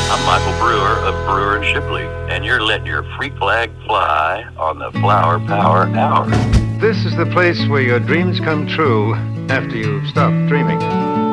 I'm Michael Brewer of Brewer and Shipley, and you're letting your freak flag fly on the Flower Power Hour. This is the place where your dreams come true after you've stopped dreaming.